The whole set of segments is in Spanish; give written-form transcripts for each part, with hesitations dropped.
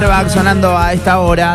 Va sonando a esta hora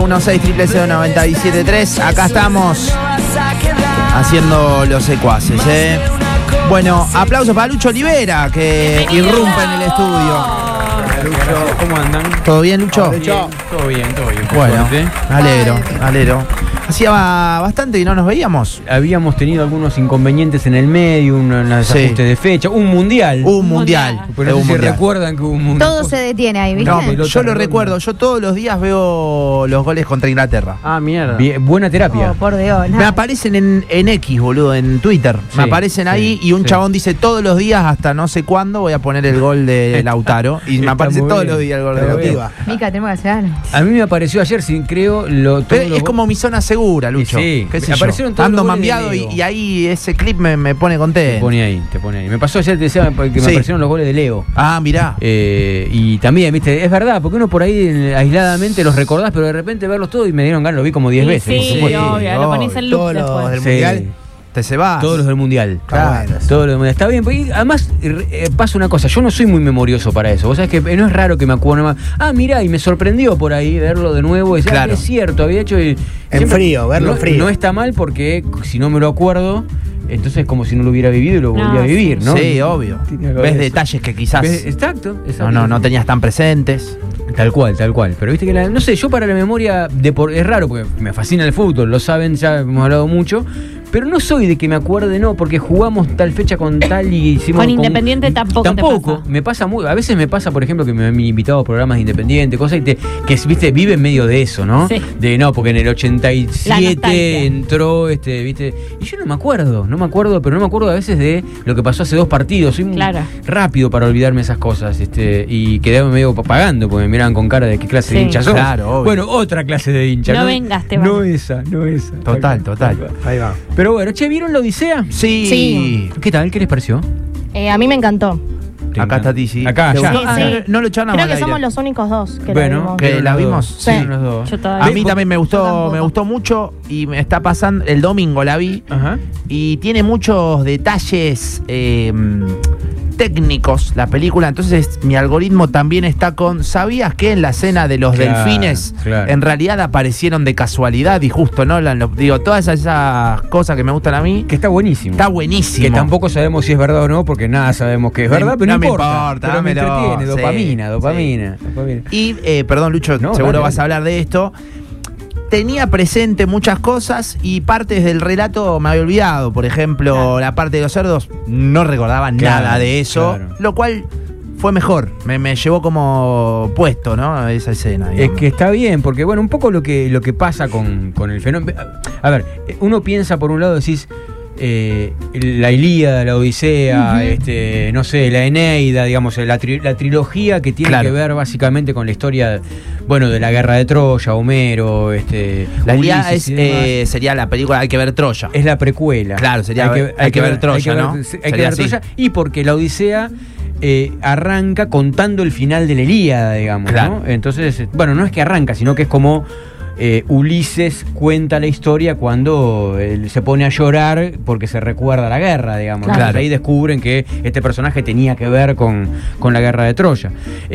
3416000973. Acá estamos haciendo los secuaces, Bueno, aplausos para Lucho Olivera, que irrumpe en el estudio. Lucho, ¿cómo andan? ¿Todo bien, Lucho? Todo bien. Bueno, alero. Hacía bastante que no nos veíamos. Habíamos tenido algunos inconvenientes en el medio, un desajuste de fecha, un mundial. Pero no sé si recuerdan que hubo un mundial. Todo se detiene ahí, ¿viste? No, yo lo recuerdo. Yo todos los días veo los goles contra Inglaterra. Ah, mierda. Buena terapia. Oh, por Dios. Me aparecen en X, boludo, en Twitter. Me aparecen ahí y un chabón dice todos los días hasta no sé cuándo voy a poner el gol de Lautaro. Y me aparece todos los días el gol de Lautaro. Mica, tenemos que hacer algo. A mí me apareció ayer, creo. Es como mi zona segura, Lucho. Sí, ¿Qué sé aparecieron yo? todos Ando los goles mambiado de Leo. y ahí ese clip me pone contento. Te pone ahí. Me pasó ayer, te decía que me aparecieron los goles de Leo. Ah, mirá. Y también, viste, es verdad, porque uno por ahí aisladamente los recordás, pero de repente verlos todos y me dieron ganas, lo vi como 10 veces. Sí, obvio, lo ponés en loop todos después. los del mundial. Te se va. Todos los del mundial. Claro. Todos los del mundial. Está bien, porque además pasa una cosa, yo no soy muy memorioso para eso. Vos sabés que no es raro que me acuerde más. Ah, mirá, y me sorprendió por ahí verlo de nuevo. Y decir, claro. Es cierto, había hecho. En frío, verlo en frío. No está mal porque si no me lo acuerdo, entonces es como si no lo hubiera vivido y lo volví a vivir, ¿no? Sí, obvio. Ves detalles que quizás. Exacto. No tenías tan presentes. Tal cual. Pero viste que no sé, yo para la memoria es raro porque me fascina el fútbol, lo saben, ya hemos hablado mucho. Pero no soy de que me acuerde, porque jugamos tal fecha con tal y hicimos. Con Independiente tampoco te pasa. Me pasa a veces me pasa, por ejemplo, que me han invitado a programas de Independiente, cosas que viste, vive en medio de eso, ¿no? Sí. Porque en el 87 entró, viste. Y yo no me acuerdo, pero no me acuerdo a veces de lo que pasó hace 2 partidos. Soy muy rápido para olvidarme esas cosas, y quedé medio pagando, porque me miraban con cara de qué clase de hincha sos. Claro, obvio. Bueno, otra clase de hincha. No vengas, te No esa. Total. Ahí va. Pero bueno, ¿vieron la Odisea? Sí. ¿Qué tal? ¿Qué les pareció? A mí me encantó. Acá está Tizi. Acá, ya. No lo echaron. Creo que somos los únicos dos que la vimos. ¿Que la vimos? Sí. Los dos. Yo todavía. A mí también me gustó mucho y me está pasando, el domingo la vi. Ajá. Y tiene muchos detalles técnicos la película, entonces mi algoritmo también está con, ¿sabías que en la escena de los delfines en realidad aparecieron de casualidad y justo, ¿no? Todas esas cosas que me gustan a mí. Que está buenísimo. Está buenísimo. Que tampoco sabemos si es verdad o no, porque nada sabemos que es verdad, pero no importa. Pero me entretiene, dopamina. Y, perdón, Lucho, seguro vas a hablar de esto. Tenía presente muchas cosas y partes del relato me había olvidado. Por ejemplo, la parte de los cerdos, no recordaba nada de eso, lo cual fue mejor. Me llevó como puesto, ¿no? Esa escena. Digamos. Es que está bien, porque bueno, un poco lo que pasa con el fenómeno. A ver, uno piensa por un lado, decís, la Ilíada, la Odisea, no sé, la Eneida, digamos, la trilogía que tiene que ver básicamente con la historia, de la guerra de Troya, Homero, la Ilíada sería la película Hay que ver Troya. Es la precuela. Hay que ver Troya, ¿no? Hay que ver Troya, y porque la Odisea arranca contando el final de la Ilíada, digamos, ¿no? Entonces, no es que arranca, sino que es como Ulises cuenta la historia cuando él se pone a llorar porque se recuerda la guerra, digamos. Claro. Ahí descubren que este personaje tenía que ver con la guerra de Troya.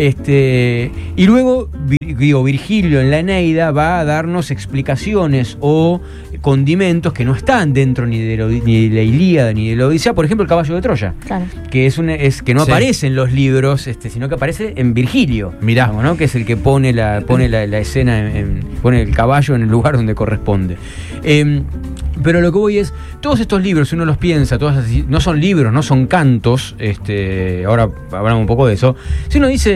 Y luego, Virgilio en la Eneida va a darnos explicaciones o condimentos que no están dentro ni de la Ilíada ni de la Odisea. Por ejemplo, el caballo de Troya, que es que no aparece en los libros, sino que aparece en Virgilio. Mirá, ¿no? Que es el que pone la escena, pone el caballo en el lugar donde corresponde. Pero lo que voy es, todos estos libros, si uno los piensa, no son libros, no son cantos, ahora hablamos un poco de eso. Si uno dice,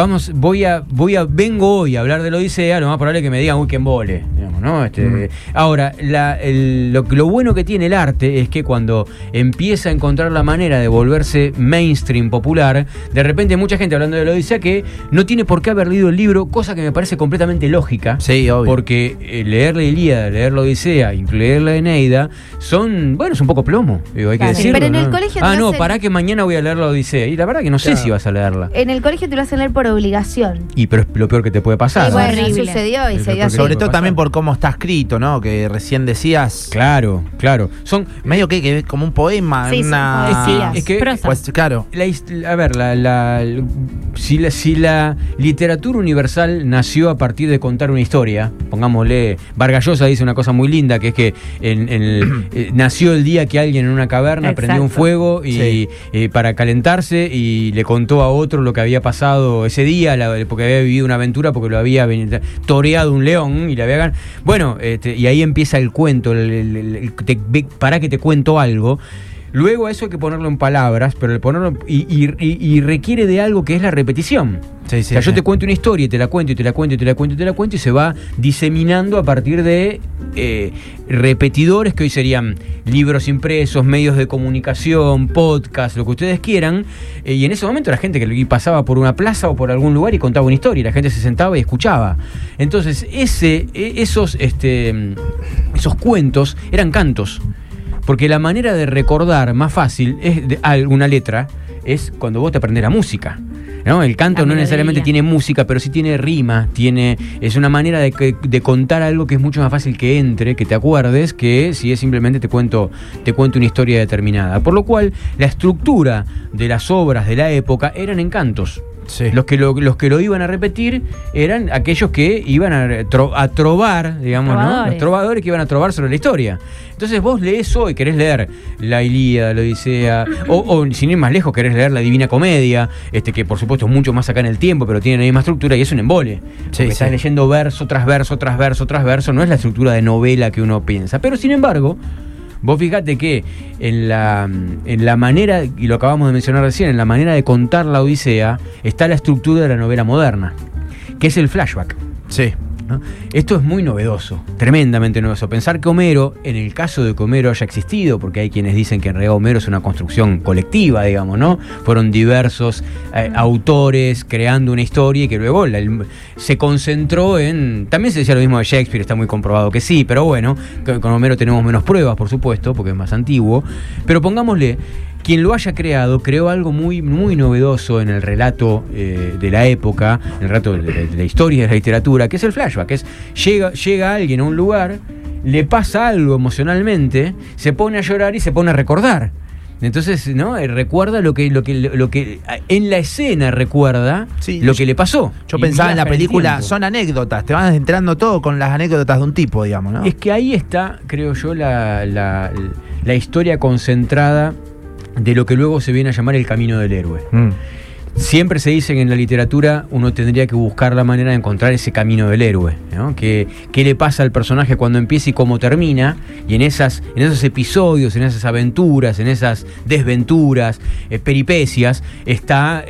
vengo hoy a hablar de la Odisea, lo más probable es que me digan, uy, qué embole, digamos, ¿no? Ahora, lo bueno que tiene el arte es que cuando empieza a encontrar la manera de volverse mainstream, popular, de repente hay mucha gente hablando de la Odisea que no tiene por qué haber leído el libro, cosa que me parece completamente lógica. Sí, obvio. Porque leer la Ilíada, leer la Odisea, incluir la Eneida, son un poco plomo, hay que decirlo. Pero en el colegio pará que mañana voy a leer la Odisea. Y la verdad que no sé si vas a leerla. En el colegio te lo hacen leer por obligación. Pero es lo peor que te puede pasar. Bueno, sucedió y se dio así. Sobre todo también por cómo cómo está escrito, ¿no? Que recién decías. Claro. Son medio que como un poema, sí, una. Es que pues, claro. Si la literatura universal nació a partir de contar una historia, pongámosle, Vargas Llosa dice una cosa muy linda, que es que nació el día que alguien en una caverna prendió un fuego y para calentarse y le contó a otro lo que había pasado ese día, porque había vivido una aventura, porque lo había toreado un león y le había ganado. Bueno, y ahí empieza el cuento, para que te cuento algo. Luego eso hay que ponerlo en palabras, pero ponerlo y requiere de algo que es la repetición. O sea, yo te cuento una historia y te la cuento y te la cuento y te la cuento y te la cuento y se va diseminando a partir de repetidores que hoy serían libros impresos, medios de comunicación, podcast, lo que ustedes quieran. Y en ese momento la gente que pasaba por una plaza o por algún lugar y contaba una historia y la gente se sentaba y escuchaba. Entonces esos cuentos eran cantos. Porque la manera de recordar más fácil es alguna letra es cuando vos te aprendés la música, ¿no? El canto no necesariamente tiene música, pero sí tiene rima, es una manera de contar algo que es mucho más fácil que entre, que te acuerdes, que si es simplemente te cuento una historia determinada. Por lo cual, la estructura de las obras de la época eran en cantos. Sí. Los que lo iban a repetir eran aquellos que iban a trovar, digamos, ¿no? Los trovadores que iban a trovar sobre la historia. Entonces vos lees hoy, querés leer la Ilíada, la Odisea, o sin ir más lejos, querés leer la Divina Comedia, que por supuesto es mucho más acá en el tiempo, pero tiene la misma estructura y es un embole. Porque estás leyendo verso tras verso, tras verso, tras verso, no es la estructura de novela que uno piensa. Pero sin embargo, vos fíjate que en la manera, y lo acabamos de mencionar recién, en la manera de contar la Odisea, está la estructura de la novela moderna, que es el flashback. Sí. ¿No? Esto es muy novedoso, tremendamente novedoso. Pensar que Homero, en el caso de que Homero haya existido, porque hay quienes dicen que en realidad Homero es una construcción colectiva, digamos, ¿no? Fueron diversos autores creando una historia y que luego se concentró en... También se decía lo mismo de Shakespeare, está muy comprobado que sí, pero bueno, con Homero tenemos menos pruebas, por supuesto, porque es más antiguo. Pero pongámosle, quien lo haya creado, creó algo muy, muy novedoso en el relato de la época, en el relato de la historia de la literatura, que es el flashback, que es llega alguien a un lugar, le pasa algo emocionalmente, se pone a llorar y se pone a recordar. Entonces, ¿no? Recuerda lo que en la escena recuerda lo que le pasó. Yo pensaba en la película, son anécdotas, te vas enterando todo con las anécdotas de un tipo, digamos, ¿no? Es que ahí está, creo yo, la historia concentrada de lo que luego se viene a llamar el camino del héroe. Siempre se dice que en la literatura uno tendría que buscar la manera de encontrar ese camino del héroe, ¿no? ¿Qué le pasa al personaje cuando empieza y cómo termina? Y en esos episodios, en esas aventuras, en esas desventuras, peripecias, está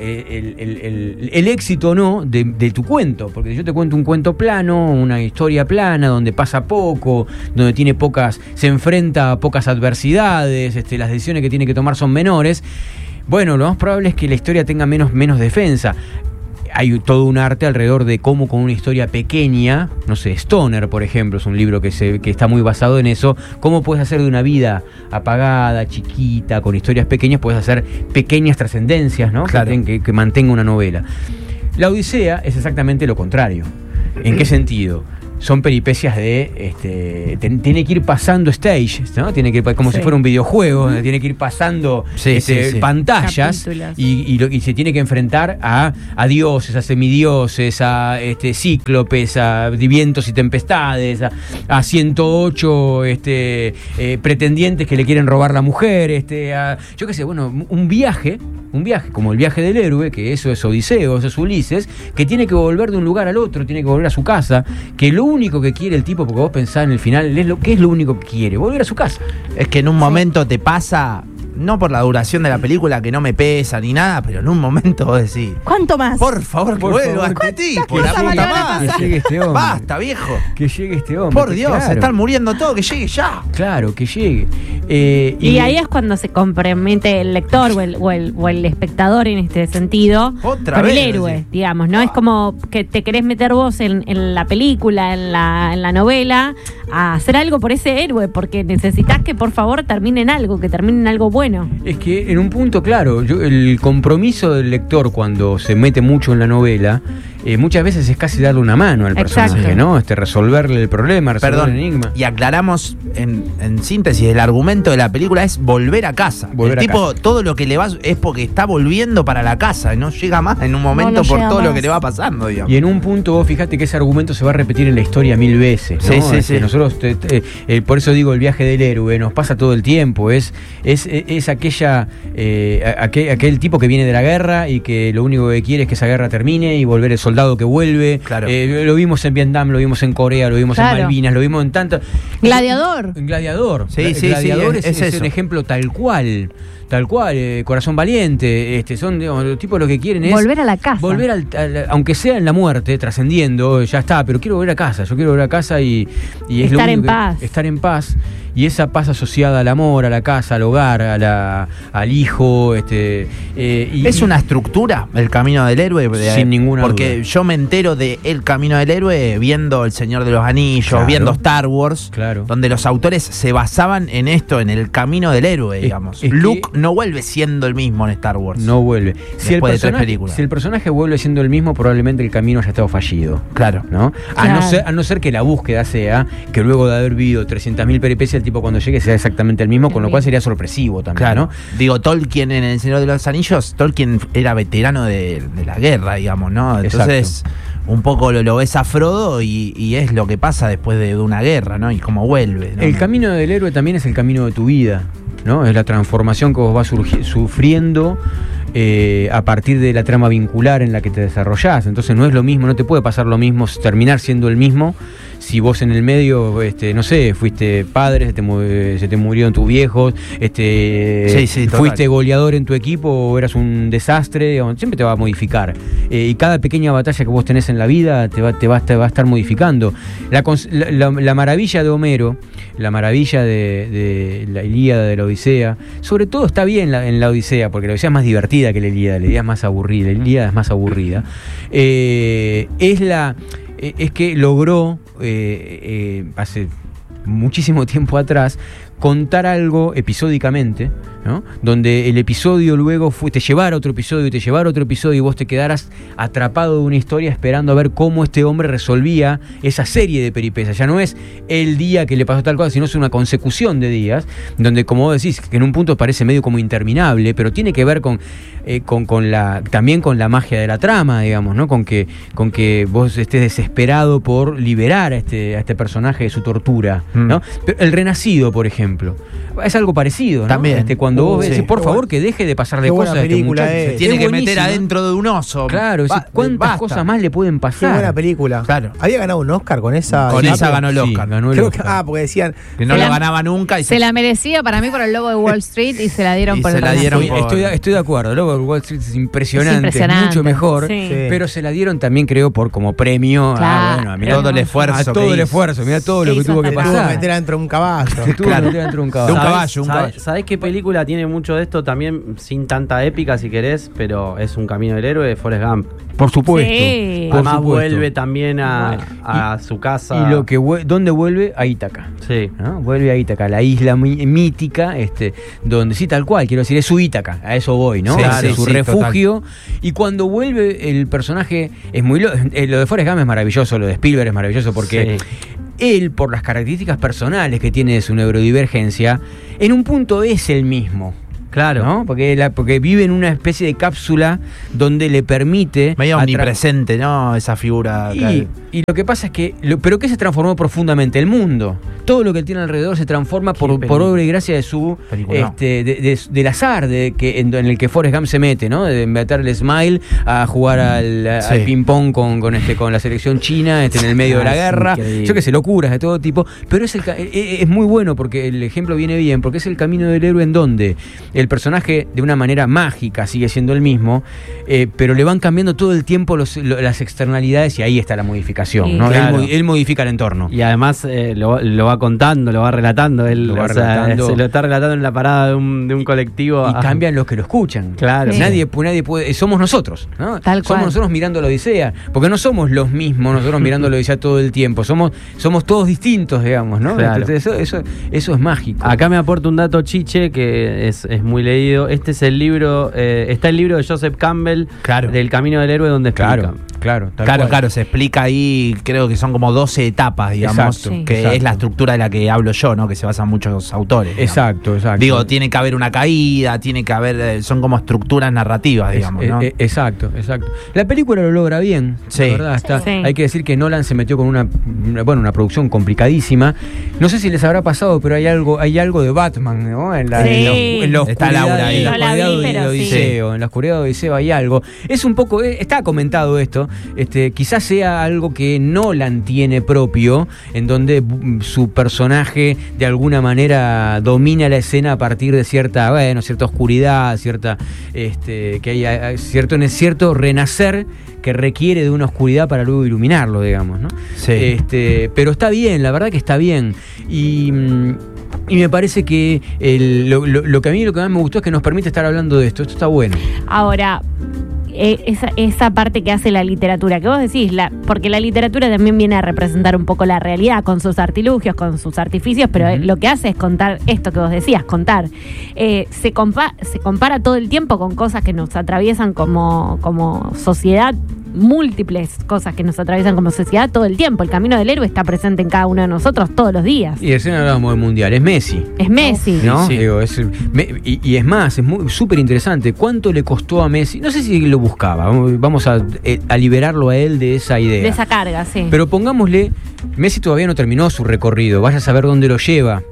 el éxito o no de tu cuento. Porque yo te cuento un cuento plano, una historia plana, donde pasa poco, donde se enfrenta a pocas adversidades, las decisiones que tiene que tomar son menores. Bueno, lo más probable es que la historia tenga menos defensa. Hay todo un arte alrededor de cómo con una historia pequeña, no sé, Stoner, por ejemplo, es un libro que está muy basado en eso, cómo puedes hacer de una vida apagada, chiquita, con historias pequeñas, puedes hacer pequeñas trascendencias, ¿no? Claro. Que mantenga una novela. La Odisea es exactamente lo contrario. ¿En qué sentido? Son peripecias tiene que ir pasando stages, ¿no? Tiene que ir como si fuera un videojuego, tiene que ir pasando pantallas y se tiene que enfrentar a dioses, a semidioses, a cíclopes, a vientos y tempestades, a 108 pretendientes que le quieren robar la mujer, yo qué sé, bueno, un viaje como el viaje del héroe, que eso es Odiseo, eso es Ulises, que tiene que volver de un lugar al otro, tiene que volver a su casa, que lo único que quiere el tipo, porque vos pensás en el final, ¿qué es lo único que quiere? Volver a su casa. Es que en un momento te pasa, no por la duración de la película, que no me pesa ni nada, pero en un momento vos decís, ¿cuánto más? Por favor, que vuelva este tipo, la puta madre. Que llegue este hombre. Basta, viejo. Que llegue este hombre. Por Dios, claro. Se están muriendo todos, que llegue ya. Claro, que llegue. Y ahí es cuando se compromete el lector o el espectador en este sentido con el héroe, digamos, ¿no? Es como que te querés meter vos en la película, en la novela, a hacer algo por ese héroe, porque necesitas que por favor terminen algo bueno. Es que en un punto, claro, el compromiso del lector cuando se mete mucho en la novela muchas veces es casi darle una mano al personaje, Exacto. ¿no? Resolverle el problema, resolver el enigma. Y aclaramos en síntesis, el argumento de la película es volver a casa. Volver el a tipo, casa. todo lo que le va es porque está volviendo para la casa, no llega más en un momento No por llega todo lo más. que le va pasando, digamos. Y en un punto, vos fíjate que ese argumento se va a repetir en la historia 1000 veces, ¿no? Sí. Nosotros, por eso digo, el viaje del héroe nos pasa todo el tiempo. Es aquel tipo que viene de la guerra y que lo único que quiere es que esa guerra termine y volver el soldado que vuelve. Claro. Lo vimos en Vietnam, lo vimos en Corea, lo vimos en Malvinas, lo vimos en tantas. Gladiador. En Gladiador. Sí, Gladiador es es eso. un ejemplo tal cual. Corazón Valiente, son digamos, los tipos lo que quieren es Volver a la casa. volver aunque sea en la muerte, trascendiendo, ya está, pero quiero volver a casa, yo quiero volver a casa y es Estar lo único en paz. estar en paz, y esa paz asociada al amor, a la casa, al hogar, al hijo, ¿Es una estructura el camino del héroe? Sin ninguna Porque duda. yo me entero de El Camino del Héroe viendo El Señor de los Anillos, Claro. viendo Star Wars, Claro. donde los autores se basaban en esto, en el camino del héroe, digamos. es que- Luke no vuelve siendo el mismo en Star Wars. no vuelve. Después de 3 películas. Si el personaje vuelve siendo el mismo, probablemente el camino haya estado fallido. Claro. ¿No? Claro. A no ser que la búsqueda sea que luego de haber vivido 300.000 peripecias, el tipo cuando llegue sea exactamente el mismo, con lo cual sería sorpresivo también, Claro. ¿no? Digo, Tolkien en El Señor de los Anillos, Tolkien era veterano de la guerra, digamos, ¿no? Entonces, un poco lo ves a Frodo y es lo que pasa después de una guerra, ¿no? Y cómo vuelve, ¿no? El camino del héroe también es el camino de tu vida, ¿no? Es la transformación que vos vas sufriendo a partir de la trama vincular en la que te desarrollás. Entonces no es lo mismo, no te puede pasar lo mismo, terminar siendo el mismo, si vos en el medio, no sé, fuiste padre, se te murieron tus viejos, Sí, total. fuiste goleador en tu equipo o eras un desastre, digamos, siempre te va a modificar. Y cada pequeña batalla que vos tenés en la vida te va a estar modificando. La maravilla de Homero, la maravilla de la Ilíada, de la Odisea, sobre todo está bien en la Odisea, porque la Odisea es más divertida que la Ilíada es más aburrida, la Ilíada es más aburrida. Es que logró hace muchísimo tiempo atrás contar algo episódicamente, ¿no? Donde el episodio luego te llevara a otro episodio y te llevara a otro episodio y vos te quedaras atrapado de una historia esperando a ver cómo este hombre resolvía esa serie de peripecias. Ya no es el día que le pasó tal cosa, sino es una consecución de días, donde, como vos decís, que en un punto parece medio como interminable, pero tiene que ver también con la magia de la trama, digamos, ¿no? Con que vos estés desesperado por liberar a este personaje de su tortura, ¿no? Pero El Renacido, por ejemplo, es algo parecido, ¿no? También. Cuando vos decís, Sí. por favor, que deje de pasarle Qué buena cosas a este película muchacho. es. Se tiene que meter buenísima. adentro de un oso. Claro, ¿cuántas basta. cosas más le pueden Qué pasar? buena película. Claro. Había ganado un Oscar con esa. Con Sí, esa ganó el Sí, Oscar. ganó el Creo Oscar. que, porque decían. Que no Se lo la- ganaba nunca. Y Se la merecía para mí por el lobo de Wall Street y se la dieron Y por se el la dieron Renacido. por- Estoy de acuerdo, luego el Wall Street es impresionante, Es impresionante, mucho mejor, sí. Sí. pero se la dieron también, creo, como premio Claro. mirá Todo el esfuerzo a que todo el hizo. esfuerzo, mirá todo lo Que que hizo tuvo que hasta Se tuvo que pasar. meter adentro de un caballo. Se tuvo que Claro. meter dentro de un De un caballo. caballo, un caballo. ¿Sabés qué película tiene mucho de esto también, sin tanta épica si querés, pero es un camino del héroe? Forrest Gump. Por supuesto. Sí. por Además supuesto. vuelve también a su casa. Y ¿dónde vuelve? A Ítaca. Sí. ¿No? Vuelve a Ítaca, la isla mítica, donde sí, tal cual, quiero decir, es su Ítaca, a eso voy, ¿no? Sí, Es su sí, refugio. Y cuando vuelve el personaje, es muy lo de Forrest Gump es maravilloso, lo de Spielberg es maravilloso, porque él, por las características personales que tiene de su neurodivergencia, en un punto es el mismo. Claro. ¿No? Porque vive en una especie de cápsula donde le permite... Medio omnipresente, ¿no? Esa figura. Y lo que pasa es que... ¿Pero qué se transformó profundamente? El mundo. Todo lo que él tiene alrededor se transforma por obra y gracia de su... Película. del azar en el que Forrest Gump se mete, ¿no? De meter el smile a jugar al ping-pong con la selección china en el medio de la guerra. Increíble. Yo que sé, locuras de todo tipo. Pero es muy bueno porque el ejemplo viene bien, porque es el camino del héroe en donde el personaje de una manera mágica sigue siendo el mismo, pero le van cambiando todo el tiempo las externalidades y ahí está la modificación, Sí. ¿no? Claro. Él modifica el entorno. Y además lo va contando, lo va relatando. Él Lo va o sea, relatando. se lo está relatando en la parada de un colectivo. Y cambian los que lo escuchan. Claro. Sí. Nadie puede, somos nosotros, ¿no? Tal somos cual. nosotros mirando la Odisea, porque no somos los mismos nosotros mirando la Odisea todo el tiempo, somos todos distintos, digamos, ¿no? Claro. Entonces, eso es mágico. Acá me aporta un dato chiche que es muy leído. Este es el libro, está el libro de Joseph Campbell, Claro. del Camino del Héroe, donde explica. Claro. Claro, se explica ahí, creo que son como 12 etapas, digamos, Exacto, que exacto. es la estructura de la que hablo yo, ¿no? Que se basan muchos autores. digamos. Exacto. Digo, tiene que haber una caída, tiene que haber, son como estructuras narrativas, digamos, ¿no? Exacto. La película lo logra bien, Sí. la verdad. Sí. Hay que decir que Nolan se metió con una producción complicadísima. No sé si les habrá pasado, pero hay algo de Batman, ¿no? En la Está Laura ahí. en la No la vi, oscuridad de pero sí. Odiseo, en la oscuridad de Odiseo hay algo. Es un poco, está comentado esto, quizás sea algo que Nolan tiene propio, en donde su personaje de alguna manera domina la escena a partir de cierta oscuridad, que hay cierto renacer que requiere de una oscuridad para luego iluminarlo, digamos, ¿no? Sí. Pero está bien, la verdad que está bien. Y me parece que lo que a mí lo que más me gustó es que nos permite estar hablando de esto. Esto está bueno. Ahora, esa parte que hace la literatura, que vos decís, porque la literatura también viene a representar un poco la realidad con sus artilugios, con sus artificios, pero lo que hace es contar esto que vos decías, contar. Se compara todo el tiempo con cosas que nos atraviesan como sociedad, múltiples cosas que nos atraviesan como sociedad todo el tiempo. El camino del héroe está presente en cada uno de nosotros todos los días. Y recién hablábamos del Mundial, es Messi. Es Messi. ¿No? Sí. Digo, y es más, es súper interesante. ¿Cuánto le costó a Messi? No sé si lo buscaba, vamos a liberarlo a él de esa idea. De esa carga, sí. Pero pongámosle, Messi todavía no terminó su recorrido, vaya a saber dónde lo lleva.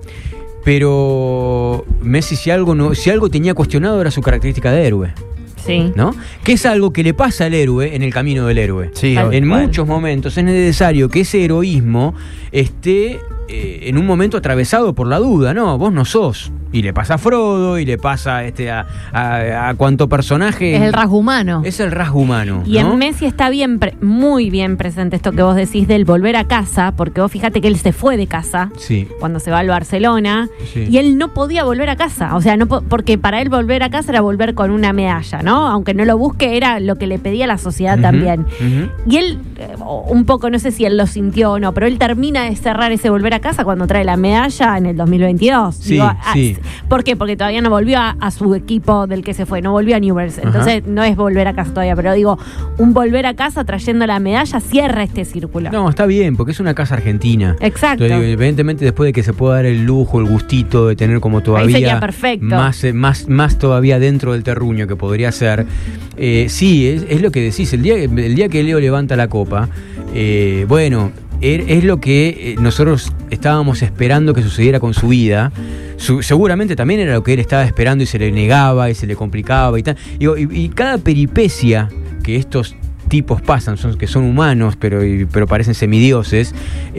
Pero Messi, si algo tenía cuestionado, era su característica de héroe. Sí. ¿No? Que es algo que le pasa al héroe en el camino del héroe. Sí, En bueno. muchos momentos es necesario que ese heroísmo esté en un momento atravesado por la duda, ¿no? Vos no sos. Y le pasa a Frodo, y le pasa a cuánto personaje. Es el rasgo humano. Es el rasgo humano. Y ¿no? en Messi está muy bien presente esto que vos decís del volver a casa, porque vos fíjate que él se fue de casa Sí. cuando se va al Barcelona, Sí. y él no podía volver a casa, o sea, porque para él volver a casa era volver con una medalla, ¿no? Aunque no lo busque, era lo que le pedía la sociedad Ujú, también. ujú. Y él, un poco, no sé si él lo sintió o no, pero él termina de cerrar ese volver a casa cuando trae la medalla en el 2022. Sí, sí. ¿Por qué? Porque todavía no volvió a su equipo del que se fue, no volvió a Newell's. Entonces no es volver a casa todavía, pero digo, un volver a casa trayendo la medalla cierra este círculo. No, está bien, porque es una casa argentina. Exacto. Entonces, digo, evidentemente, después de que se pueda dar el lujo, el gustito de tener como todavía sería perfecto. más todavía dentro del terruño que podría ser. Sí, es lo que decís. El día que Leo levanta la copa, es lo que nosotros estábamos esperando que sucediera con su vida. Seguramente también era lo que él estaba esperando y se le negaba y se le complicaba y tal. Y cada peripecia que estos tipos pasan, que son humanos, pero parecen semidioses,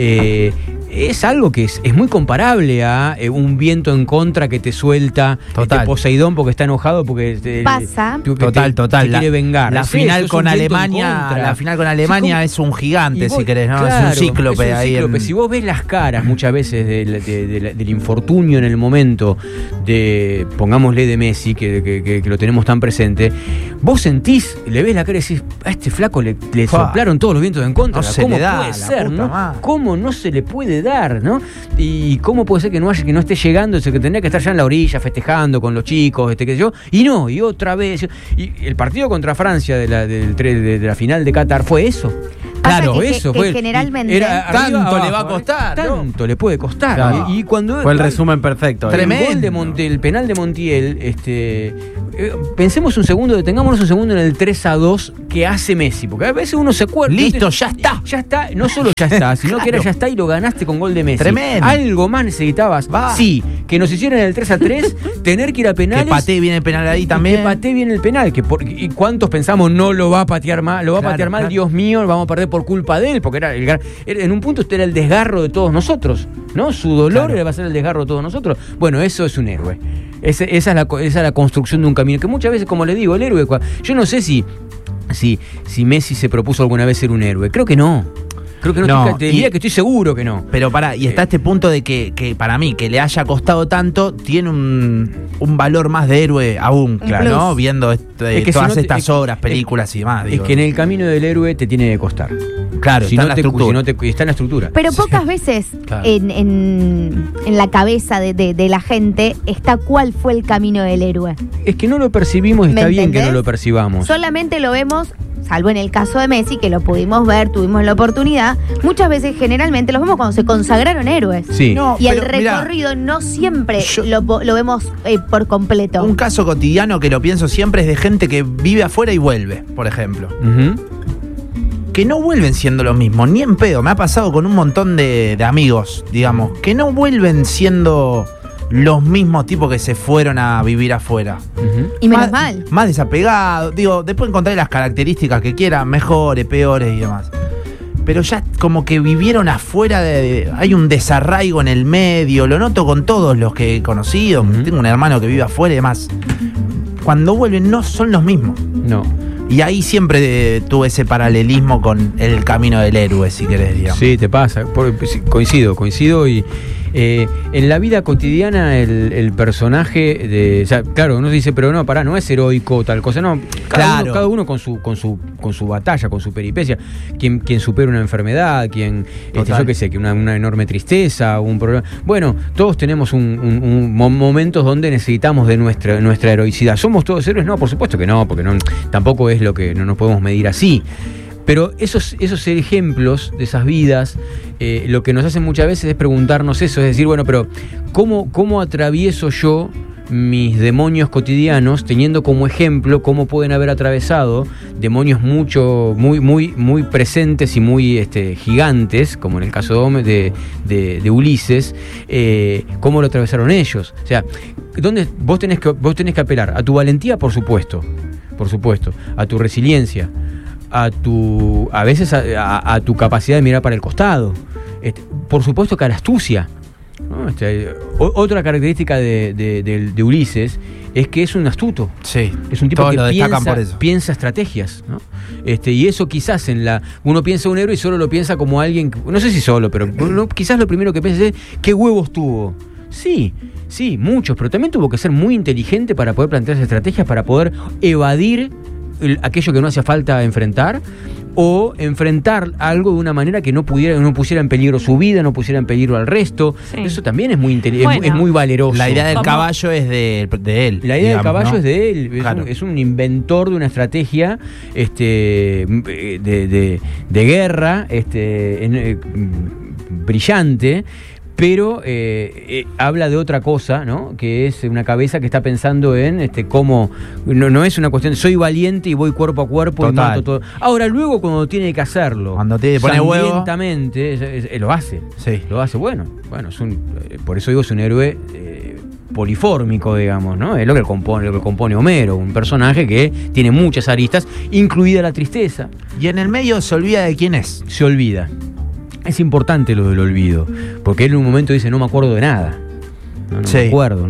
es algo que es muy comparable a un viento en contra que te suelta Poseidón porque está enojado porque Pasa. Total. te quiere vengar. La Es final eso, con es un viento en Alemania, contra. la final con Alemania es un gigante, Y vos, si querés, ¿no? claro, es un cíclope ahí. Si vos ves las caras muchas veces del infortunio en el momento pongámosle de Messi, que lo tenemos tan presente, vos sentís, le ves la cara y decís, a este flaco le soplaron todos los vientos en contra. No se ¿Cómo le da, puede la ser, puta no? madre. ¿Cómo no se le puede dar, no? Y cómo puede ser que no esté llegando, que tendría que estar ya en la orilla festejando con los chicos, qué sé yo, y otra vez. Y el partido contra Francia de la final de Qatar fue eso. Pasa Claro, que eso que fue. generalmente- Tanto le va a costar, ¿no? Tanto le puede costar. Claro. Y cuando Fue el resumen perfecto. Tremendo. el penal de Montiel, pensemos un segundo, detengámonos un segundo en el 3-2 que hace Messi, porque a veces uno se acuerda. Listo, ya está. Ya está, no solo ya está, sino que era ya está y lo ganaste con gol de Messi. Tremendo. Algo más necesitabas. Va. Sí, que nos hicieran el 3-3, tener que ir a penales. Que patee bien el penal ahí también. Que patee bien el penal. ¿Y cuántos pensamos no lo va a patear mal? Lo va a patear mal, claro. Dios mío, vamos a perder por culpa de él, porque en un punto era el desgarro de todos nosotros, ¿no? Su dolor va a ser el desgarro de todos nosotros. Bueno, eso es un héroe. Esa es la construcción de un camino. Que muchas veces, como le digo, el héroe. Yo no sé si Messi se propuso alguna vez ser un héroe. Creo que no. No, Te diría que estoy seguro que no. Pero y está este punto de que para mí, que le haya costado tanto, tiene un valor más de héroe aún, claro, ¿no? Viendo Es que todas si no estas obras, películas y demás. Es que en el camino del héroe te tiene que costar. Claro, Si está no en la te- estructura. si no te- está en la estructura. Pero pocas veces Claro. en la cabeza de la gente está cuál fue el camino del héroe. Es que no lo percibimos y ¿Me está bien que entendés? no lo percibamos. Solamente lo vemos, salvo en el caso de Messi, que lo pudimos ver, tuvimos la oportunidad, muchas veces generalmente los vemos cuando se consagraron héroes. Sí. No, Y el pero, mirá, recorrido no siempre lo vemos por completo. un caso cotidiano que lo pienso siempre es de gente que vive afuera y vuelve, por ejemplo. Ujú. Que no vuelven siendo lo mismo, ni en pedo. Me ha pasado con un montón de amigos, digamos, que no vuelven siendo los mismos tipos que se fueron a vivir afuera. Ujú. Y menos mal. Más desapegados. Digo, después encontré las características que quieran, mejores, peores y demás. Pero ya como que vivieron afuera, hay un desarraigo en el medio. Lo noto con todos los que he conocido. Ujú. Tengo un hermano que vive afuera y demás. Cuando vuelven no son los mismos. No. Y ahí siempre tuve ese paralelismo con el camino del héroe, si querés, digamos. Sí, te pasa. Sí, coincido y en la vida cotidiana el personaje o sea, claro, uno dice, pero no, pará, no es heroico tal cosa, no. Claro. Cada uno con su batalla, con su peripecia. Quien supera una enfermedad, quien, yo qué sé, que una enorme tristeza, un problema. Bueno, todos tenemos momentos donde necesitamos de nuestra heroicidad. ¿Somos todos héroes? No, por supuesto que no, porque tampoco es lo que no nos podemos medir así. Pero esos ejemplos de esas vidas, lo que nos hacen muchas veces es preguntarnos eso, es decir, bueno, pero ¿cómo atravieso yo mis demonios cotidianos, teniendo como ejemplo cómo pueden haber atravesado demonios muy presentes y muy gigantes, como en el caso de Ulises, cómo lo atravesaron ellos? O sea, vos tenés que apelar a tu valentía, por supuesto, a tu resiliencia, a veces a tu capacidad de mirar para el costado, por supuesto que a la astucia, ¿no? Otra característica de Ulises es que es un astuto. Sí, es un tipo todos que lo destacan por eso. piensa estrategias, ¿no? Y eso quizás uno piensa un héroe y solo lo piensa como alguien, no sé si solo, pero quizás lo primero que piensa es ¿qué huevos tuvo? Sí, muchos, pero también tuvo que ser muy inteligente para poder plantearse estrategias, para poder evadir aquello que no hacía falta enfrentar, o enfrentar algo de una manera que no pusiera en peligro su vida, no pusiera en peligro al resto. Sí. Eso también es muy inteligente, es muy valeroso. La idea del caballo es de él. La idea del caballo, ¿no?, es de él. Claro. Es un inventor de una estrategia de guerra brillante. Pero habla de otra cosa, ¿no? Que es una cabeza que está pensando en cómo. No es una cuestión de soy valiente y voy cuerpo a cuerpo. Total. Y mato todo. Ahora, luego, cuando tiene que hacerlo, cuando te pone huevo, sangrientamente, lo hace. Sí. Lo hace. Bueno, por eso digo, es un héroe polifórmico, digamos, ¿no? Es lo que compone Homero, un personaje que tiene muchas aristas, incluida la tristeza. Y en el medio se olvida de quién es. Se olvida. Es importante lo del olvido, porque él en un momento dice, no me acuerdo de nada. No me acuerdo.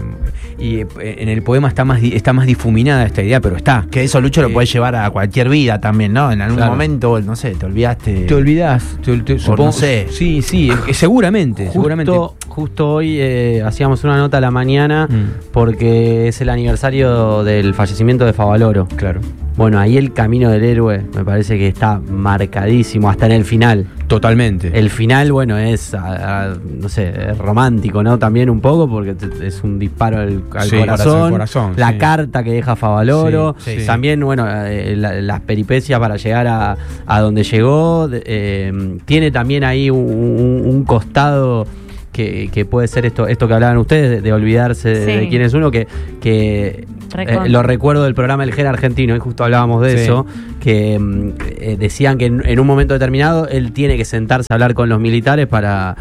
Y en el poema está más difuminada esta idea, pero está. Que eso, Lucho, lo puedes llevar a cualquier vida también, ¿no? En algún momento, no sé, te olvidaste. Te olvidás, supongo. No sé. Sí, seguramente. Justo hoy hacíamos una nota a la mañana porque es el aniversario del fallecimiento de Favaloro. Claro. Bueno, ahí el camino del héroe me parece que está marcadísimo hasta en el final. Totalmente. El final, bueno, es, no sé, es romántico, ¿no? También un poco, porque es un disparo al corazón. La carta que deja Favaloro. Sí. También, bueno, las peripecias para llegar a donde llegó. Tiene también ahí un costado que puede ser esto que hablaban ustedes, de olvidarse de quién es uno, que lo recuerdo del programa El Gen Argentino, y justo hablábamos de eso, que decían que en un momento determinado él tiene que sentarse a hablar con los militares para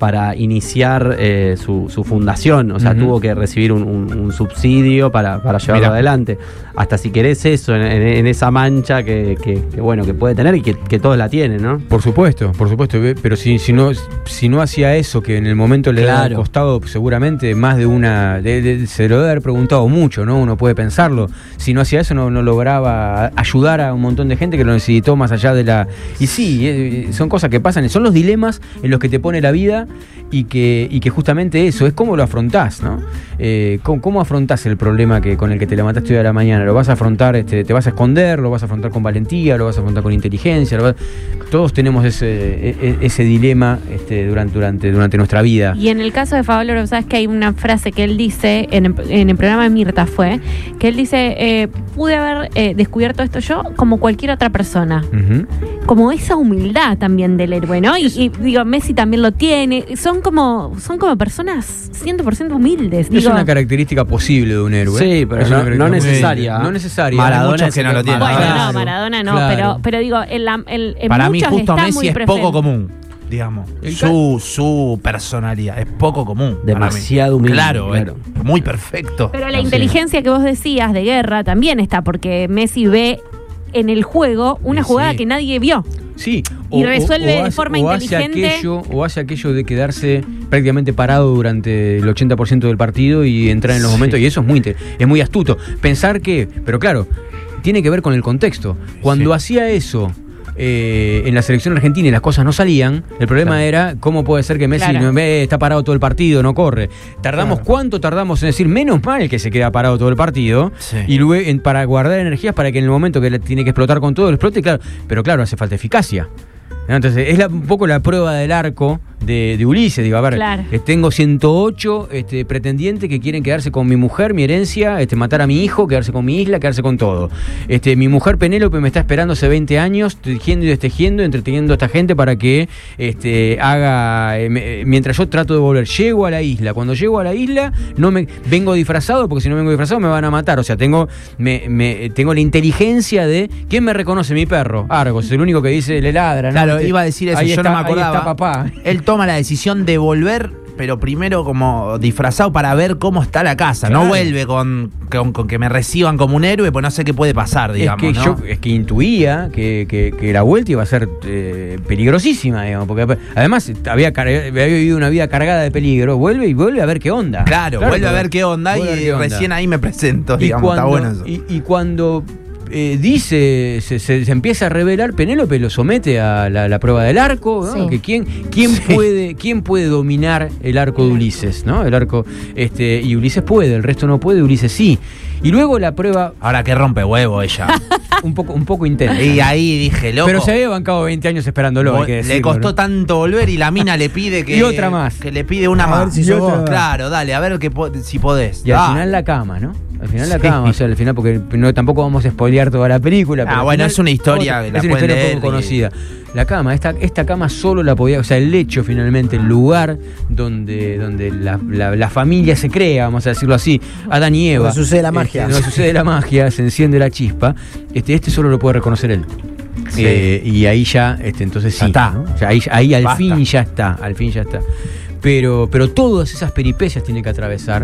iniciar su fundación, o sea, tuvo que recibir un subsidio para llevarlo adelante. Hasta si querés eso, en esa mancha que bueno, que puede tener y que todos la tienen, ¿no? Por supuesto, pero si no hacía eso, que en el momento le da al costado, seguramente más de una, se lo debe haber preguntado mucho, ¿no? Uno puede pensarlo. Si no hacía eso, no lograba ayudar a un montón de gente que lo necesitó más allá de la... Y sí, son cosas que pasan, son los dilemas en los que te pone la vida, y que justamente eso es cómo lo afrontás, ¿no? ¿Cómo afrontás el problema con el que te levantaste hoy a la mañana? ¿Lo vas a afrontar, te vas a esconder? ¿Lo vas a afrontar con valentía? ¿Lo vas a afrontar con inteligencia? todos tenemos ese dilema durante nuestra vida. Y en el caso de Favaloro, sabes que hay una frase que él dice en el programa de Mirta que él dice, pude haber descubierto esto yo como cualquier otra persona. Uh-huh. Como esa humildad también del héroe, ¿no? Y digo, Messi también lo tiene. Son como personas 100% humildes. Es una característica posible de un héroe. Sí, pero no necesaria. No necesaria. Maradona es que no lo tiene. Bueno, no, Maradona no, claro. pero digo, en para mí justo está Messi es poco común, digamos. Su personalidad es poco común. Demasiado humilde. Claro. Muy perfecto. Pero la inteligencia que vos decías de Guerra también está, porque Messi ve en el juego una jugada que nadie vio. Sí, y resuelve de forma inteligente. Hace aquello de quedarse prácticamente parado durante el 80% del partido y entrar en los momentos, y eso es muy astuto. Pensar pero claro, tiene que ver con el contexto. Cuando hacía eso en la selección argentina y las cosas no salían, el problema era cómo puede ser que Messi está parado todo el partido, no corre. ¿Cuánto tardamos en decir, menos mal que se queda parado todo el partido? Sí. Y luego para guardar energías para que en el momento que tiene que explotar con todo, lo explote, claro. Pero claro, hace falta eficacia. Entonces, es un poco la prueba del arco de Ulises. Digo, a ver, tengo 108 pretendientes que quieren quedarse con mi mujer, mi herencia, matar a mi hijo, quedarse con mi isla, quedarse con todo. Mi mujer Penélope me está esperando hace 20 años, tejiendo y destejiendo, entreteniendo a esta gente para que haga... mientras yo trato de volver, llego a la isla. Cuando llego a la isla, no me vengo disfrazado, porque si no vengo disfrazado me van a matar. O sea, tengo la inteligencia de... ¿Quién me reconoce? Mi perro, Argos, es el único que dice, le ladra, ¿no? Claro, iba a decir eso, yo no me acordaba. Ahí está papá. Él toma la decisión de volver, pero primero como disfrazado para ver cómo está la casa. Claro. No vuelve con que me reciban como un héroe, pues no sé qué puede pasar, digamos. Es que intuía que la vuelta iba a ser peligrosísima, digamos, porque además había vivido una vida cargada de peligro. Vuelve a ver qué onda. Claro, vuelve a ver qué onda y recién ahí me presento, digamos. Está bueno eso. Y cuando... dice, se empieza a revelar, Penélope lo somete a la prueba del arco, ¿no? Que quién puede dominar el arco de Ulises, ¿no? El arco, y Ulises puede, el resto no puede, Ulises sí. Y luego la prueba... Ahora que rompe huevo ella. un poco intensa. Y ahí dije, loco. Pero se había bancado 20 años esperándolo, hay que decirlo, le costó tanto volver y la mina le pide que... y otra más. Que le pide una más. Si claro, dale, a ver si podés. Y al final la cama, ¿no? Al final la cama, o sea, al final, porque tampoco vamos a spoilear toda la película. Pero bueno, es una historia es una historia poco conocida. La cama, esta cama solo la podía, o sea, el lecho finalmente, el lugar donde la familia se crea, vamos a decirlo así, Adán y Eva. Donde sucede la magia. Donde sucede la magia, se enciende la chispa, solo lo puede reconocer él. Sí. Y ahí ya, entonces sí. Está. ¿No? O sea, ahí al fin ya está. Pero todas esas peripecias tiene que atravesar.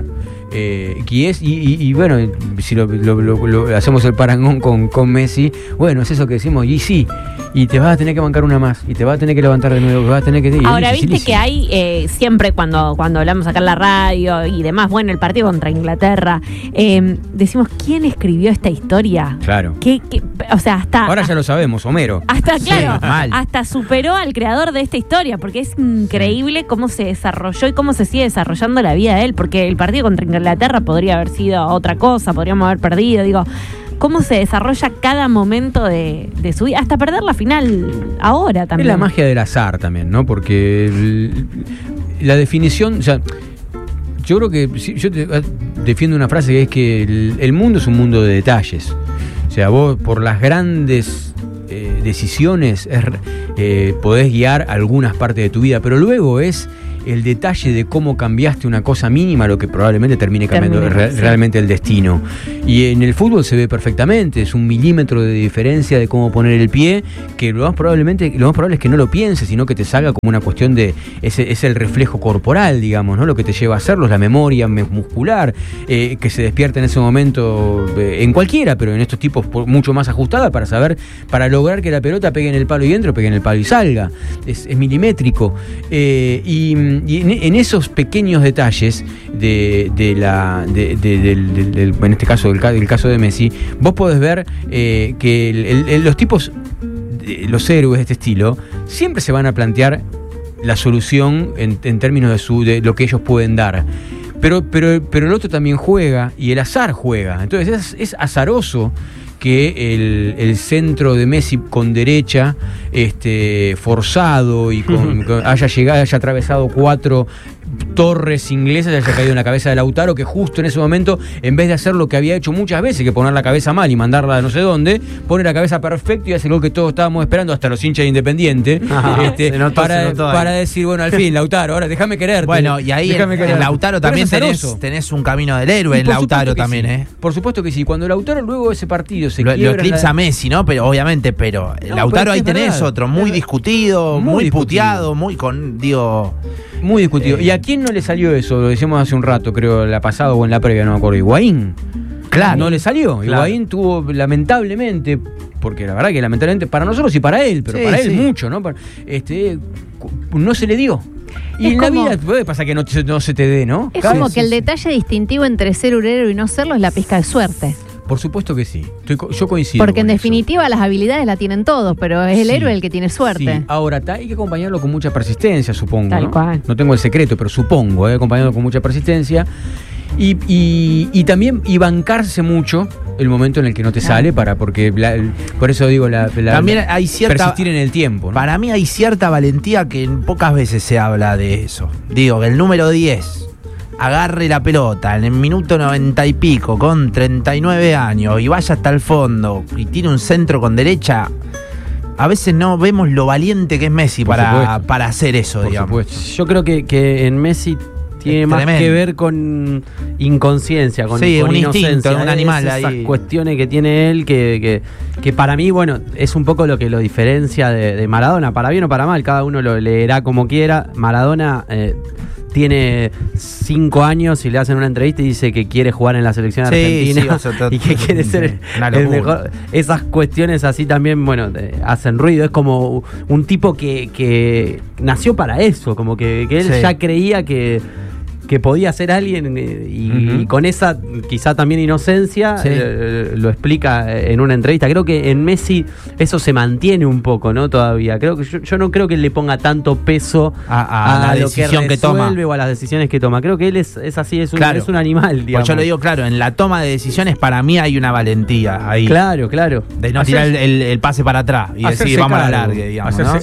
Y bueno, si lo hacemos el parangón con Messi, bueno, es eso que decimos, y sí, y te vas a tener que bancar una más, y te vas a tener que levantar de nuevo, vas a tener que... Ahora, viste que hay, siempre cuando hablamos acá en la radio y demás, bueno, el partido contra Inglaterra, decimos, ¿quién escribió esta historia? Claro. O sea, ahora ya lo sabemos, Homero. Hasta superó al creador de esta historia, porque es increíble cómo se desarrolló y cómo se sigue desarrollando la vida de él, porque el partido contra Inglaterra podría haber sido otra cosa, podríamos haber perdido, cómo se desarrolla cada momento de su vida, hasta perder la final ahora también. Es la magia del azar también, ¿no? Porque la definición, o sea, yo creo que yo defiendo una frase que es que el mundo es un mundo de detalles. O sea, vos por las grandes decisiones podés guiar algunas partes de tu vida, pero luego es el detalle de cómo cambiaste una cosa mínima lo que probablemente termine cambiando realmente el destino. Y en el fútbol se ve perfectamente, es 1 milímetro de diferencia de cómo poner el pie, que lo más probable es que no lo pienses, sino que te salga como una cuestión de, es el reflejo corporal, digamos, ¿no? Lo que te lleva a hacerlo es la memoria muscular, que se despierta en ese momento en cualquiera, pero en estos tipos mucho más ajustada para lograr que la pelota pegue en el palo y entre, o pegue en el palo y salga. Es milimétrico. Y en esos pequeños detalles en este caso el caso de Messi, vos podés ver que los tipos, los héroes de este estilo, siempre se van a plantear la solución en términos de lo que ellos pueden dar. Pero el otro también juega y el azar juega. Entonces es azaroso que el centro de Messi con derecha forzado y haya atravesado 4 torres inglesas y haya caído en la cabeza de Lautaro, que justo en ese momento, en vez de hacer lo que había hecho muchas veces, que poner la cabeza mal y mandarla a no sé dónde, pone la cabeza perfecto y hace el gol que todos estábamos esperando, hasta los hinchas de Independiente, para decir, bueno, al fin, Lautaro, ahora déjame quererte. Bueno, y ahí en Lautaro también tenés un camino del héroe en Lautaro también, sí. Por supuesto que sí. Cuando Lautaro luego ese partido se quiebra... Lo eclipsa Messi, ¿no? Pero obviamente, Lautaro ahí tenés otro, muy discutido, muy puteado, muy discutido. ¿Y a quién no le salió eso? Lo decíamos hace un rato, creo, la pasada o en la previa, no me acuerdo. Higuaín. Claro. No le salió. Claro. Higuaín tuvo, lamentablemente, porque la verdad que lamentablemente para nosotros y para él, pero para él mucho, ¿no? No se le dio. Y en la vida puede pasar que no se te dé, ¿no? Es como que el detalle distintivo entre ser un héroe y no serlo es la pizca de suerte. Por supuesto que sí. Yo coincido. Porque en definitiva las habilidades la tienen todos, pero es el héroe el que tiene suerte. Sí. Ahora, hay que acompañarlo con mucha persistencia, supongo. Tal cual. No tengo el secreto, pero supongo, acompañarlo con mucha persistencia. Y también bancarse mucho el momento en el que no te sale, porque por eso digo, también hay persistir en el tiempo, ¿no? Para mí hay cierta valentía que pocas veces se habla de eso. Digo, que el número 10 agarre la pelota en el minuto 90 y pico con 39 años y vaya hasta el fondo y tiene un centro con derecha. A veces no vemos lo valiente que es Messi para hacer eso, digamos. Yo creo que en Messi tiene más que ver con inconsciencia, con un inocencia, instinto, un animal esas ahí. Cuestiones que tiene él que para mí, bueno, es un poco lo que lo diferencia de Maradona, para bien o para mal, cada uno lo leerá como quiera. Maradona tiene 5 años y le hacen una entrevista y dice que quiere jugar en la selección argentina y que quiere ser el mejor. Esas cuestiones así también, bueno, hacen ruido. Es como un tipo que nació para eso, como que él ya creía que podía ser alguien y con esa quizá también inocencia lo explica en una entrevista. Creo que en Messi eso se mantiene un poco, ¿no? Todavía. Creo que yo no creo que él le ponga tanto peso a la decisión que toma o a las decisiones que toma. Creo que él es así, es un animal, digamos. Pues yo lo digo claro, en la toma de decisiones para mí hay una valentía ahí. Claro. De no tirar el pase para atrás y decir vamos a la largue, digamos, ¿no?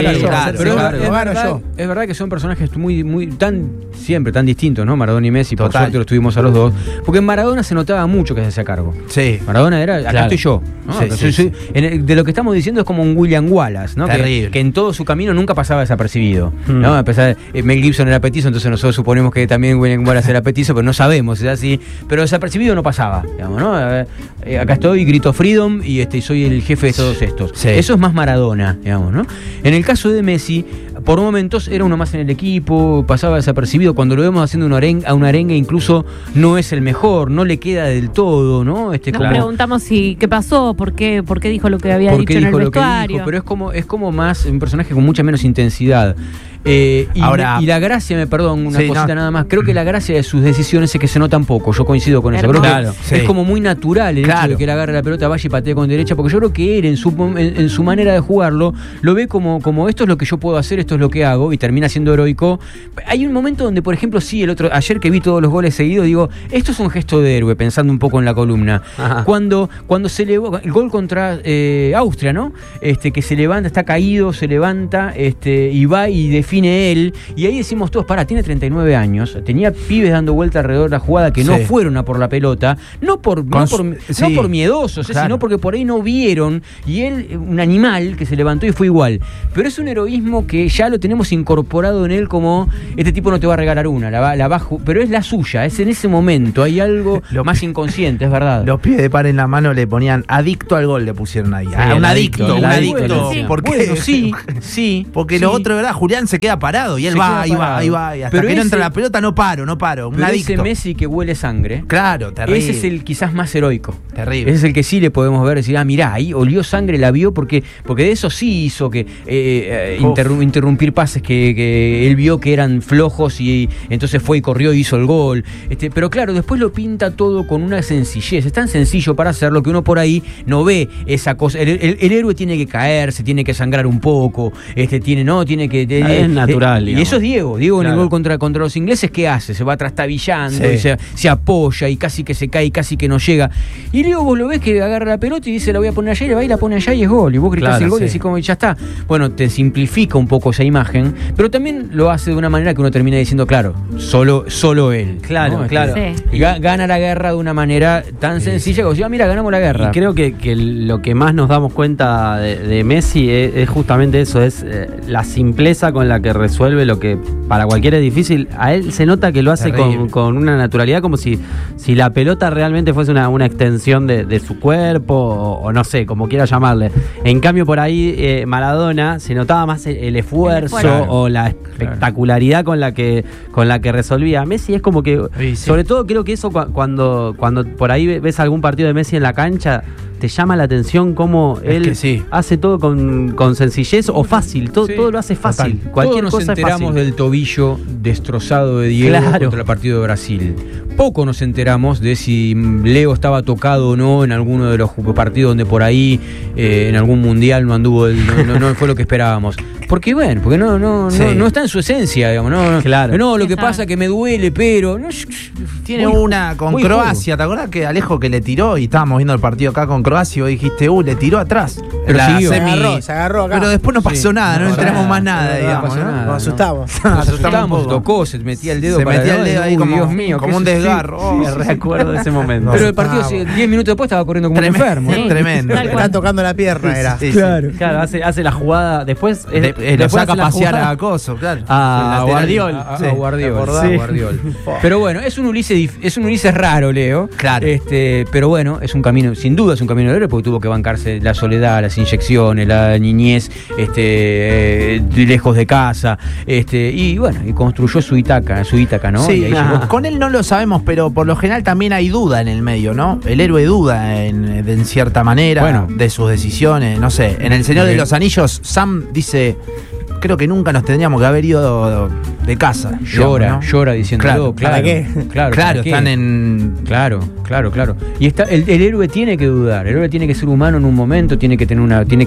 Es verdad que son personajes muy tan distintos, ¿no? Maradona y Messi, por suerte los tuvimos a los dos. Porque en Maradona se notaba mucho que se hacía cargo. Sí. Maradona era, acá estoy yo, ¿no? De lo que estamos diciendo es como un William Wallace, ¿no? Que en todo su camino nunca pasaba desapercibido, ¿no? A pesar de Mel Gibson era petizo, entonces nosotros suponemos que también William Wallace era petizo, pero no sabemos, es así. Pero desapercibido no pasaba, digamos, ¿no? Acá estoy, grito freedom y soy el jefe de todos estos. Sí. Eso es más Maradona, digamos, ¿no? En el caso de Messi, por momentos era uno más en el equipo, pasaba desapercibido. Cuando lo vemos haciendo a una arenga incluso no es el mejor, no le queda del todo, ¿no? Nos preguntamos qué pasó, por qué dijo lo que había dicho en el vestuario. Pero es como más un personaje con mucha menos intensidad. Y la gracia, nada más, creo que la gracia de sus decisiones es que se notan poco, yo coincido con eso. Creo que es como muy natural el hecho de que él agarre la pelota, vaya y patee con derecha, porque yo creo que él en su manera de jugarlo lo ve como esto es lo que yo puedo hacer, esto es lo que hago, y termina siendo heroico. Hay un momento donde, por ejemplo, ayer que vi todos los goles seguidos, digo, esto es un gesto de héroe, pensando un poco en la columna. Cuando se elevó el gol contra Austria, ¿no? Que se levanta, está caído, se levanta, y va y define él, y ahí decimos todos, tiene 39 años, tenía pibes dando vuelta alrededor de la jugada que no fueron a por la pelota, no por miedosos, sino porque por ahí no vieron, y él, un animal que se levantó y fue igual. Pero es un heroísmo que ya lo tenemos incorporado en él, como este tipo no te va a regalar una, pero es la suya, es en ese momento, hay algo más inconsciente, es verdad. Los pies de par en la mano le ponían adicto al gol, le pusieron ahí. Un adicto. Sí. Porque lo otro, ¿verdad? Julián se queda parado y él va. Y hasta pero que no entra la pelota no paro. Un adicto. Ese Messi que huele sangre. Claro, terrible. Ese es el quizás más heroico. Terrible. Ese es el que sí le podemos ver, decir, mirá, ahí olió sangre, la vio, porque de eso sí hizo que interrumpir pases que él vio que eran flojos y entonces fue y corrió y hizo el gol. Pero claro, después lo pinta todo con una sencillez. Es tan sencillo para hacerlo que uno por ahí no ve esa cosa. El héroe tiene que caerse, tiene que sangrar un poco, tiene que es natural. Y eso es Diego. Diego en el Claro. gol contra los ingleses, ¿qué hace? Se va trastabillando, Sí. y se apoya y casi que se cae y casi que no llega. Y Leo vos lo ves que agarra la pelota y dice la voy a poner allá y va y la pone allá y es gol. Y vos gritás Claro, el gol y sí. decís como ya está. Bueno, te simplifica un poco esa imagen, pero también lo hace de una manera que uno termina diciendo, claro, solo él. Claro, ¿no? claro. Sí. Y gana la guerra de una manera tan sencilla como si, mira, ganamos la guerra. Y creo que lo que más nos damos cuenta de Messi es justamente eso, es la simpleza con la que resuelve lo que para cualquiera es difícil. A él se nota que lo hace con una naturalidad como si la pelota realmente fuese una extensión de su cuerpo o no sé, como quiera llamarle. En cambio por ahí Maradona se notaba más el esfuerzo Claro. o la espectacularidad con la que resolvía. Messi es como que, Sí. sobre todo creo que eso cuando por ahí ves algún partido de Messi en la cancha, te llama la atención cómo Es él que sí. hace todo con sencillez o fácil, todo lo hace fácil. Total. Cualquier Todos nos cosa es enteramos fácil. del tobillo destrozado de Diego Claro. contra el partido de Brasil. Poco nos enteramos de si Leo estaba tocado o no en alguno de los partidos donde por ahí en algún mundial no anduvo, no fue lo que esperábamos. Porque bueno, porque no está en su esencia, digamos. Claro. No, lo que Exacto. pasa es que me duele, pero Tiene Muy una con muy Croacia, ¿te acordás que Alejo que le tiró y estábamos viendo el partido acá con Croacia y vos dijiste, le tiró atrás? Pero La siguió. Se agarró acá. Pero después no pasó nada, no pasó enteramos nada. más nada, No digamos, pasó ¿no? nada. Nos asustamos. Nos asustamos asustamos, un poco. tocó, se metía el dedo Se para metía el dedo ahí uy, como, Dios mío, como un ¿qué es eso? desgarro. Sí, Oh. recuerdo ese momento. Pero el partido asustamos. 10 minutos después estaba corriendo como un Tremendo. enfermo. Sí. Tremendo. Tal cual. Están tocando la pierna, era. Sí, sí. Claro, hace la jugada. Después Lo después saca a hace la pasear jugada a Coso, claro. a El lateral. Guardiol. A Sí. Guardiol. ¿te acordás? Sí. Guardiol. Pero bueno, es un Ulises raro, Leo. Claro. Pero bueno, es un camino, sin duda es un camino de héroe porque tuvo que bancarse la soledad, las inyecciones, la niñez, lejos de casa, y bueno, y construyó su Ítaca, ¿no? Sí, Y ahí llegó. con él no lo sabemos, pero por lo general también hay duda en el medio, ¿no? El héroe duda en cierta manera Bueno. de sus decisiones, no sé. En El Señor de Bien. los Anillos, Sam dice, creo que nunca nos tendríamos que haber ido de casa. Llora, digamos, ¿no? llora diciéndolo, Claro. ¿Para qué? Claro, Claro, ¿para qué? están en... Claro. Y el héroe tiene que dudar, el héroe tiene que ser humano en un momento, tiene que tener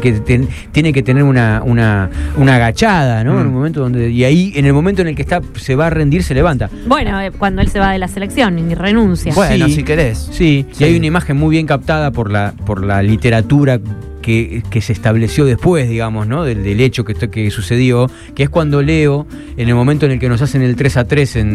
una agachada, ¿no? En un momento donde, y ahí, en el momento en el que se va a rendir, se levanta. Bueno, cuando él se va de la selección y renuncia. Bueno, Sí. si querés. Sí, Sí. y hay una imagen muy bien captada por la literatura que se estableció después, digamos, ¿no? Del hecho que sucedió, que es cuando Leo, en el momento en el que nos hacen el 3-3 o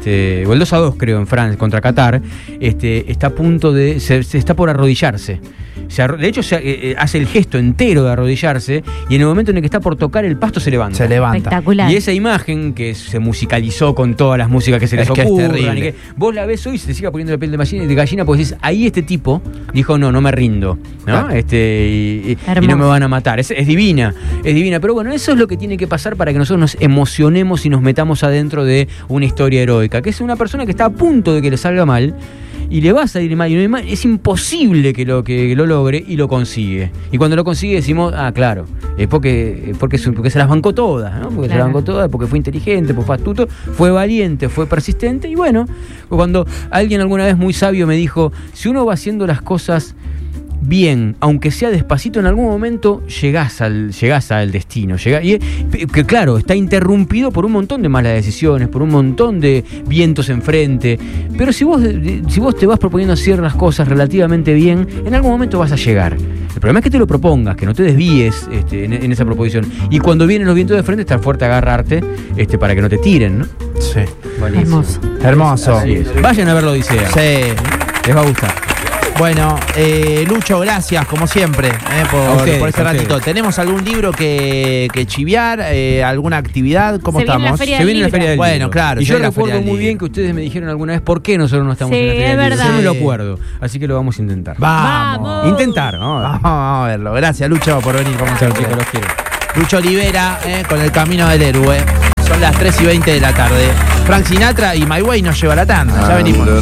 el 2-2, creo, en Francia, contra Qatar, está a punto se está por arrodillarse. De hecho, hace el gesto entero de arrodillarse y en el momento en el que está por tocar el pasto se levanta. Se levanta. Espectacular. Y esa imagen que se musicalizó con todas las músicas que se les Es que es ocurran, terrible. y que vos la ves hoy y se te siga poniendo la piel de gallina porque decís, ahí este tipo dijo, no me rindo, ¿no? Claro. Y no Hermoso. me van a matar. Es divina, pero bueno, eso es lo que tiene que pasar para que nosotros nos emocionemos y nos metamos adentro de una historia heroica, que es una persona que está a punto de que le salga mal y le va a salir mal, y es imposible que lo logre y lo consigue. Y cuando lo consigue decimos, claro, es porque se las bancó todas, ¿no? Porque se Claro. las bancó todas, porque fue inteligente, porque fue astuto, fue valiente, fue persistente. Y bueno, cuando alguien alguna vez muy sabio me dijo, si uno va haciendo las cosas bien, aunque sea despacito, en algún momento llegás al destino. Que claro, está interrumpido por un montón de malas decisiones, por un montón de vientos enfrente. Pero si vos te vas proponiendo hacer las cosas relativamente bien, en algún momento vas a llegar. El problema es que te lo propongas, que no te desvíes en esa proposición. Y cuando vienen los vientos de frente, estar fuerte a agarrarte para que no te tiren, ¿no? Sí. Hermoso. Hermoso. Así es. Vayan a ver la Odisea. Sí. Les va a gustar. Bueno, Lucho, gracias, como siempre, A por ustedes, este a ratito. ustedes. ¿Tenemos algún libro que chiviar? ¿Alguna actividad? ¿Cómo Se viene estamos? la Feria Se viene la Libro. Feria del Bueno, Libro. claro, Y se yo viene la Feria recuerdo del muy bien Libro. que ustedes me dijeron alguna vez por qué nosotros no estamos Sí, en la Feria es del Libro. verdad. Yo no me lo Sí. acuerdo. Así que lo vamos a intentar. Vamos. Intentar, ¿no? Vamos a verlo. Gracias, Lucho, por venir. Como Chao, siempre. chicos, los quiero. Lucho Olivera, con El Camino del Héroe. Son las 3:20 de la tarde. Frank Sinatra y My Way nos lleva a la tanda. Ya venimos.